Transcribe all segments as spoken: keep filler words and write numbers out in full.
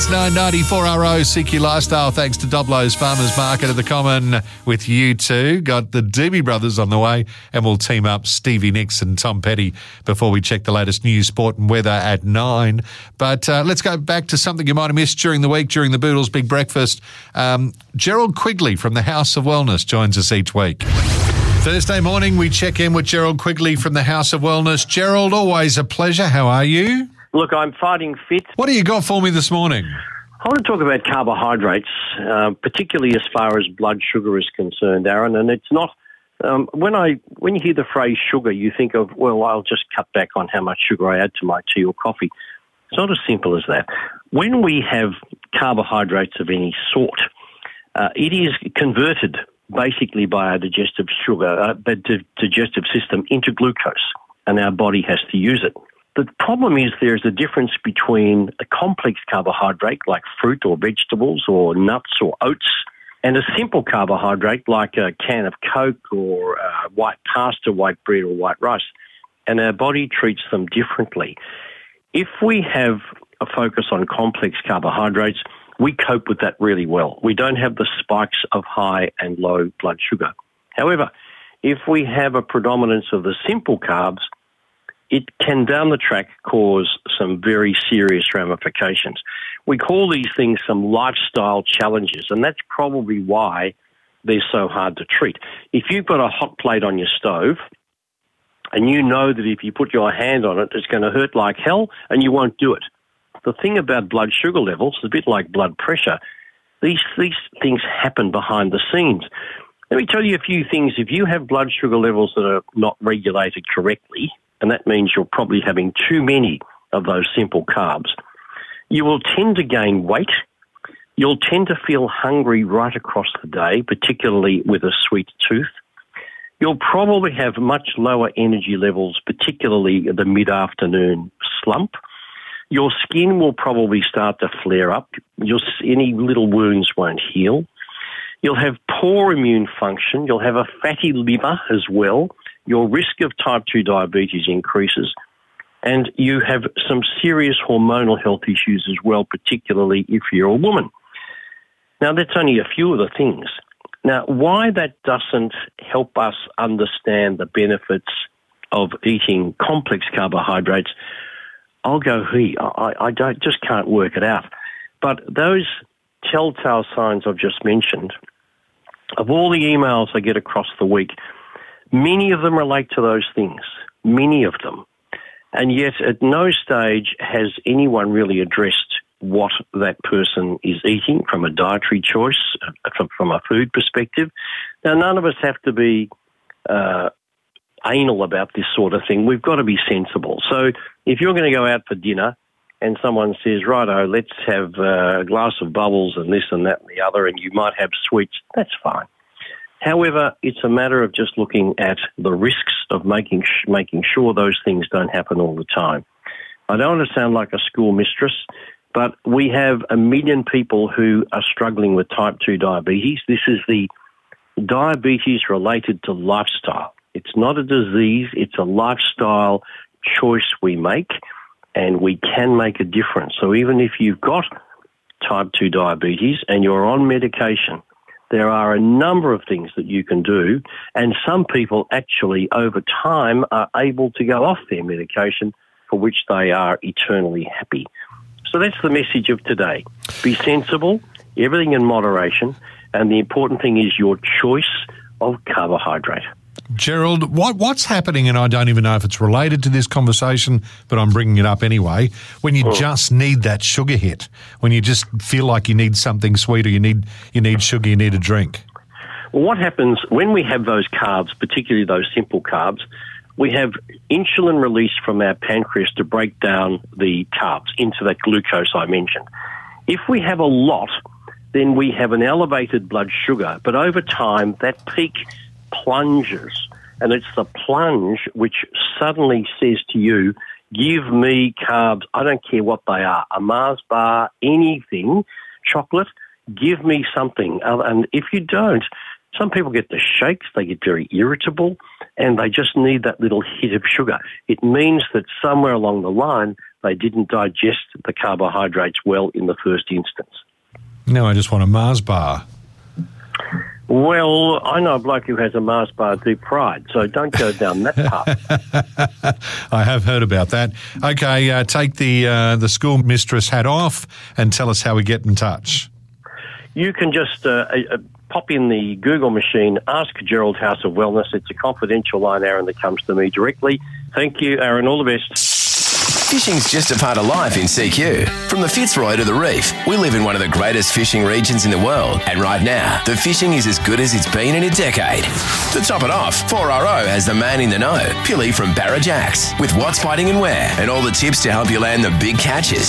nine ninety-four R O C Q Lifestyle, thanks to Doblo's Farmers Market at the Common with you two. Got the Doobie Brothers on the way, and we'll team up Stevie Nicks and Tom Petty before we check the latest news, sport and weather at nine. But uh, let's go back to something you might have missed during the week, during the Boodles Big Breakfast. Um, Gerald Quigley from the House of Wellness joins us each week. Thursday morning, we check in with Gerald Quigley from the House of Wellness. Gerald, always a pleasure. How are you? Look, I'm fighting fit. What do you got for me this morning? I want to talk about carbohydrates, uh, particularly as far as blood sugar is concerned, Aaron. And it's not um, when I when you hear the phrase sugar, you think of, well, I'll just cut back on how much sugar I add to my tea or coffee. It's not as simple as that. When we have carbohydrates of any sort, uh, it is converted basically by our digestive sugar, uh, the digestive system into glucose, and our body has to use it. The problem is there's a difference between a complex carbohydrate like fruit or vegetables or nuts or oats and a simple carbohydrate like a can of Coke or uh, white pasta, white bread or white rice. And our body treats them differently. If we have a focus on complex carbohydrates, we cope with that really well. We don't have the spikes of high and low blood sugar. However, if we have a predominance of the simple carbs, it can down the track cause some very serious ramifications. We call these things some lifestyle challenges, and that's probably why they're so hard to treat. If you've got a hot plate on your stove and you know that if you put your hand on it, it's going to hurt like hell and you won't do it. The thing about blood sugar levels is a bit like blood pressure. These, these things happen behind the scenes. Let me tell you a few things. If you have blood sugar levels that are not regulated correctly, and that means you're probably having too many of those simple carbs, you will tend to gain weight. You'll tend to feel hungry right across the day, particularly with a sweet tooth. You'll probably have much lower energy levels, particularly the mid-afternoon slump. Your skin will probably start to flare up. Your, any little wounds won't heal. You'll have poor immune function. You'll have a fatty liver as well. Your risk of type two diabetes increases, and you have some serious hormonal health issues as well, particularly if you're a woman. Now, that's only a few of the things. Now, why that doesn't help us understand the benefits of eating complex carbohydrates, I'll go, he, I, I don't, just can't work it out. But those telltale signs I've just mentioned, of all the emails I get across the week, many of them relate to those things, many of them. And yet at no stage has anyone really addressed what that person is eating from a dietary choice, from, from a food perspective. Now, none of us have to be uh, anal about this sort of thing. We've got to be sensible. So if you're going to go out for dinner and someone says, righto, let's have a glass of bubbles and this and that and the other, and you might have sweets, that's fine. However, it's a matter of just looking at the risks of making sh- making sure those things don't happen all the time. I don't want to sound like a school mistress, but we have a million people who are struggling with type two diabetes. This is the diabetes related to lifestyle. It's not a disease, it's a lifestyle choice we make, and we can make a difference. So even if you've got type two diabetes and you're on medication, there are a number of things that you can do, and some people actually over time are able to go off their medication for which they are eternally happy. So that's the message of today. Be sensible, everything in moderation, and the important thing is your choice of carbohydrate. Gerald, what what's happening, and I don't even know if it's related to this conversation, but I'm bringing it up anyway, when you oh. just need that sugar hit, when you just feel like you need something sweet or you need, you need sugar, you need a drink? Well, what happens when we have those carbs, particularly those simple carbs, we have insulin released from our pancreas to break down the carbs into that glucose I mentioned. If we have a lot, then we have an elevated blood sugar, but over time that peak plunges, and it's the plunge which suddenly says to you, give me carbs, I don't care what they are, a Mars bar, anything, chocolate, give me something. And if you don't, some people get the shakes, they get very irritable, and they just need that little hit of sugar. It means that somewhere along the line, they didn't digest the carbohydrates well in the first instance. Now I just want a Mars bar. Well, I know a bloke who has a Mars bar deep fried, so don't go down that path. I have heard about that. Okay, uh, take the uh, the school mistress hat off and tell us how we get in touch. You can just uh, uh, pop in the Google machine, ask Gerald House of Wellness. It's a confidential line, Aaron, that comes to me directly. Thank you, Aaron. All the best. Fishing's just a part of life in C Q. From the Fitzroy to the Reef, we live in one of the greatest fishing regions in the world. And right now, the fishing is as good as it's been in a decade. To top it off, four R O has the man in the know, Pilly from Barra Jacks, with what's biting and where, and all the tips to help you land the big catches.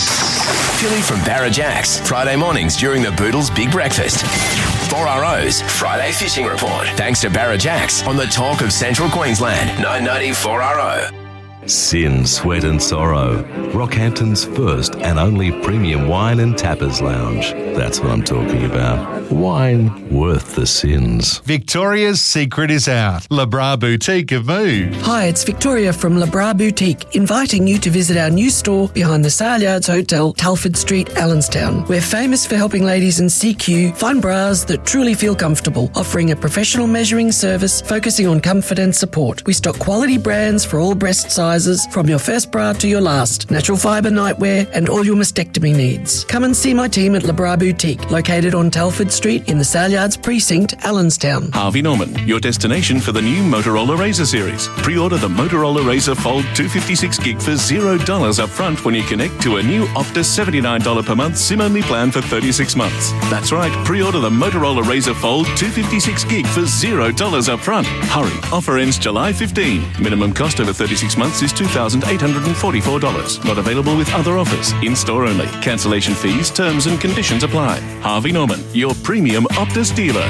Pilly from Barra Jacks, Friday mornings during the Boodles Big Breakfast. four R O's Friday Fishing Report. Thanks to Barra Jacks on the talk of Central Queensland, nine ninety four R O. Sin, Sweat and Sorrow, Rockhampton's first and only premium wine and tappers lounge. That's what I'm talking about. Wine worth the sins. Victoria's secret is out. Le Bras Boutique have moved. Hi, it's Victoria from Le Bras Boutique, inviting you to visit our new store behind the Sale Yards Hotel, Telford Street, Allenstown. We're famous for helping ladies in C Q find bras that truly feel comfortable, offering a professional measuring service focusing on comfort and support. We stock quality brands for all breast sizes, from your first bra to your last, natural fibre nightwear and all your mastectomy needs. Come and see my team at Le Bras Boutique, located on Telford Street in the Sale Yards Precinct, Allenstown. Harvey Norman, your destination for the new Motorola Razr series. Pre-order the Motorola Razr Fold two fifty-six gig for zero dollars up front when you connect to a new Optus seventy-nine dollars per month SIM-only plan for thirty-six months. That's right, pre-order the Motorola Razr Fold two fifty-six gig for zero dollars up front. Hurry, offer ends July fifteenth. Minimum cost over thirty-six months is two thousand eight hundred forty-four dollars. Not available with other offers. In-store only. Cancellation fees, terms and conditions apply. Harvey Norman, your premium Optus dealer.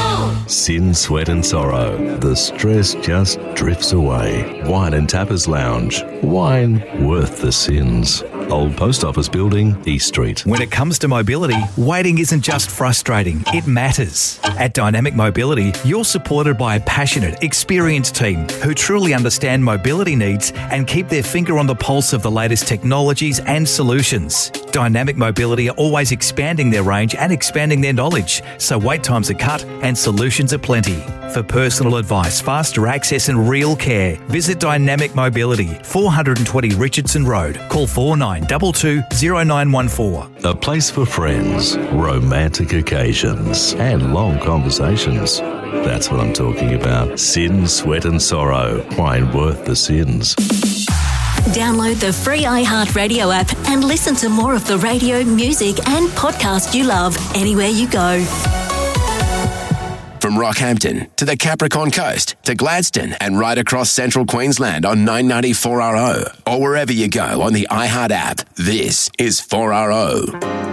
Sin, Sweat and Sorrow. The stress just drifts away. Wine and Tappers Lounge. Wine worth the sins. Old Post Office Building, East Street. When it comes to mobility, waiting isn't just frustrating, it matters. At Dynamic Mobility, you're supported by a passionate, experienced team who truly understand mobility needs and keep their finger on the pulse of the latest technologies and solutions. Dynamic Mobility are always expanding their range and expanding their knowledge, so wait times are cut and solutions are plenty. For personal advice, faster access and real care, visit Dynamic Mobility, four twenty Richardson Road. Call four nine two two zero nine one four. A place for friends, romantic occasions, and long conversations. That's what I'm talking about. Sin, Sweat and Sorrow. Wine worth the sins. Download the free iHeartRadio app and listen to more of the radio, music and podcast you love anywhere you go. From Rockhampton to the Capricorn Coast to Gladstone and right across Central Queensland on nine ninety-four R O or wherever you go on the iHeart app, this is four R O.